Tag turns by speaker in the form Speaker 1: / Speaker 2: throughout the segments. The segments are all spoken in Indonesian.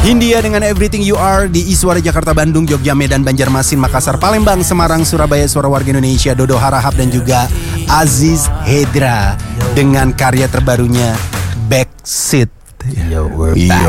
Speaker 1: Hindia dengan Everything You Are di Iswara Jakarta, Bandung, Jogja, Medan, Banjarmasin, Makassar, Palembang, Semarang, Surabaya, Suara Warga Indonesia, Dodo Harahap dan juga Aziz Hedra dengan karya terbarunya Backseat.
Speaker 2: Yo, we're back.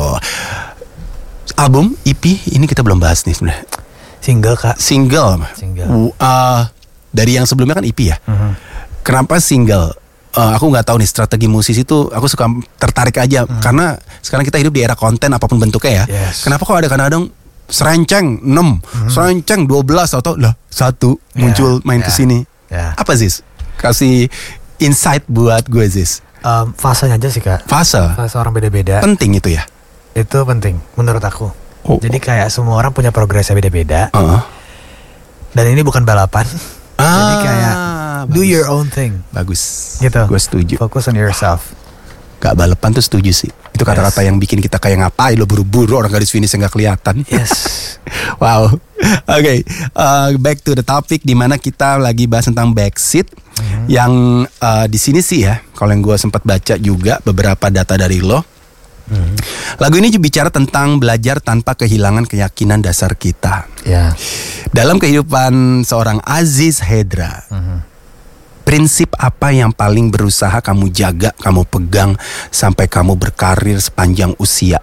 Speaker 1: Album EP ini kita belum bahas nih sebenarnya.
Speaker 2: Single kak.
Speaker 1: Single. Dari yang sebelumnya kan EP ya. Kenapa single? Aku nggak tahu nih strategi musisi itu. Aku suka tertarik aja karena sekarang kita hidup di era konten apapun bentuknya ya.
Speaker 2: Yes.
Speaker 1: Kenapa kok ada kadang-kadang serenceng 6, serenceng 12 atau lah 1 muncul main kesini. Apa Ziz? Kasih insight buat gue Ziz.
Speaker 2: Fasenya aja sih kak.
Speaker 1: Fase
Speaker 2: orang beda-beda.
Speaker 1: penting itu ya.
Speaker 2: Itu penting menurut aku. Jadi kayak semua orang punya progresnya beda-beda. Dan ini bukan balapan. Jadi kayak do your own thing.
Speaker 1: Bagus.
Speaker 2: Gitu.
Speaker 1: Gue setuju.
Speaker 2: Focus on yourself.
Speaker 1: Gak balapan tuh setuju sih. Itu kata-kata yang bikin kita kayak ngapain lo buru-buru orang garis finish gak kelihatan.
Speaker 2: Yes.
Speaker 1: Wow. Oke, back to the topic di mana kita lagi bahas tentang Backseat. Yang di sini sih ya, kalau yang gue sempat baca juga beberapa data dari lo. Lagu ini bicara tentang belajar tanpa kehilangan keyakinan dasar kita. Dalam kehidupan seorang Aziz Hedra, prinsip apa yang paling berusaha kamu jaga, kamu pegang sampai kamu berkarir sepanjang usia?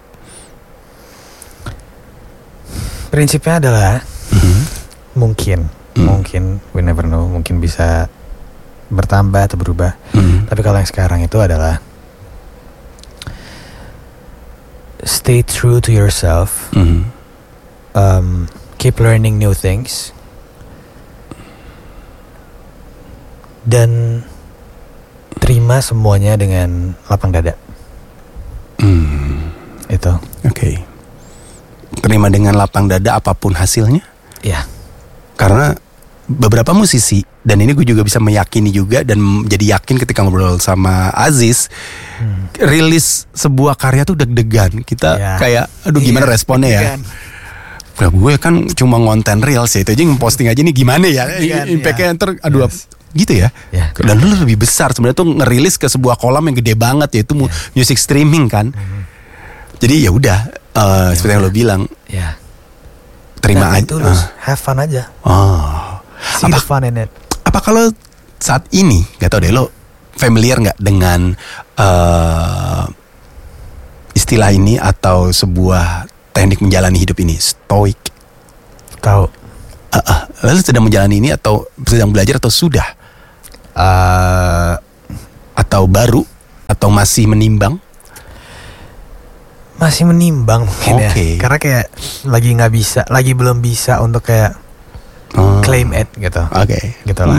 Speaker 2: Prinsipnya adalah mungkin we never know, mungkin bisa bertambah atau berubah. Tapi kalau yang sekarang itu adalah stay true to yourself. Keep learning new things. Dan terima semuanya dengan lapang dada. Itu.
Speaker 1: Oke. Terima dengan lapang dada apapun hasilnya.
Speaker 2: Ya.
Speaker 1: Karena beberapa musisi, dan ini gue juga bisa meyakini juga dan jadi yakin ketika ngobrol sama Aziz, rilis sebuah karya tuh deg-degan. Kita kayak aduh gimana responnya ya. Nah, gue kan cuma ngonten real sih, itu aja ngeposting aja nih gimana ya impactnya ntar aduh gitu ya. Dan lu lebih besar sebenarnya tuh ngerilis ke sebuah kolam yang gede banget yaitu music streaming kan. Jadi ya udah seperti yang lo bilang. Terima aja.
Speaker 2: Have fun aja. See the fun in it.
Speaker 1: Apa kalau saat ini gak tau deh lo familiar gak dengan istilah ini atau sebuah teknik menjalani hidup ini, stoik?
Speaker 2: Tahu.
Speaker 1: Lalu sedang menjalani ini atau sedang belajar atau sudah? Atau baru? Atau masih menimbang?
Speaker 2: Masih menimbang mungkin ya. Karena kayak lagi belum bisa untuk kayak claim it gitu. Gitu lah.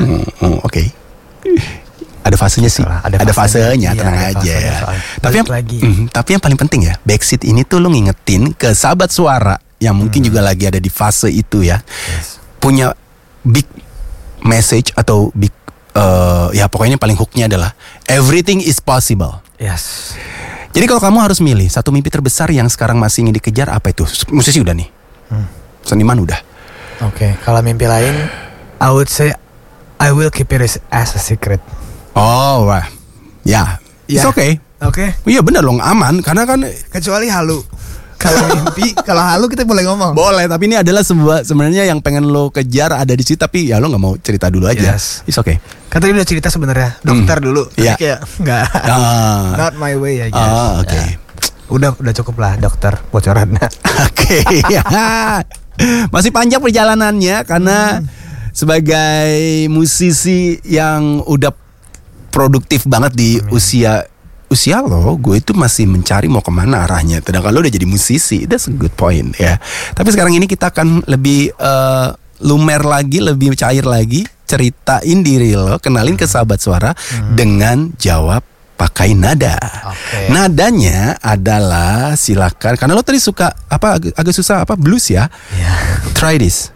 Speaker 2: Ada fasenya sih. Ada fasenya, tenang aja. Tapi yang paling penting ya, Backseat ini tuh lu ngingetin ke sahabat suara yang mungkin juga lagi ada di fase itu ya. Punya big message atau big ya pokoknya paling hooknya adalah everything is possible. Yes.
Speaker 1: Jadi kalau kamu harus milih satu mimpi terbesar yang sekarang masih ingin dikejar, apa itu? Musisi udah nih. Seniman udah.
Speaker 2: Kalau mimpi lain, I would say I will keep it as a secret.
Speaker 1: Wah. Ya. It's okay. Iya benar loh, aman karena kan
Speaker 2: kecuali halu. Kalau mimpi, kalau halu kita boleh ngomong.
Speaker 1: Boleh, tapi ini adalah sebenarnya yang pengen lo kejar ada di situ, tapi ya lo nggak mau cerita dulu aja. It's okay.
Speaker 2: Kan tadi udah cerita sebenarnya dokter dulu, tapi kayak nggak, not my way I guess. Udah cukup lah dokter bocorannya.
Speaker 1: Masih panjang perjalanannya karena sebagai musisi yang udah produktif banget di usia lo, gue itu masih mencari mau kemana arahnya. Sedangkan lo udah jadi musisi, that's a good point ya. Tapi sekarang ini kita akan lebih lumer lagi, lebih cair lagi, ceritain diri lo, kenalin ke sahabat suara dengan jawab pakai nada. Nadanya adalah silakan, karena lo tadi suka apa agak susah apa blues ya. Try this.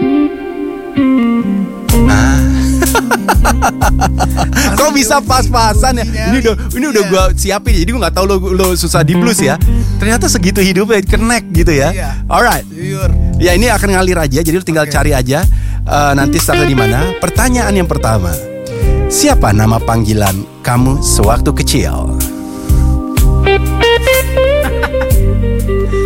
Speaker 1: Kok bisa pas-pasan ya? Ini udah gue siapin, jadi gue nggak tahu lo susah di blues ya. Ternyata segitu hidupnya, connect gitu ya. Alright. Ya ini akan ngalir aja, jadi lo tinggal cari aja nanti startnya di mana. Pertanyaan yang pertama, siapa nama panggilan kamu sewaktu kecil?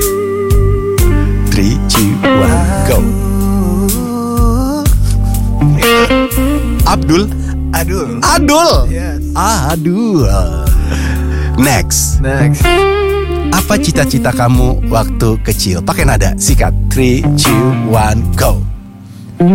Speaker 2: Abdul. Adul.
Speaker 1: Yes.
Speaker 2: Adul. Next. Apa cita-cita kamu waktu kecil? Pakai nada, sikat. 3, 2, 1, go.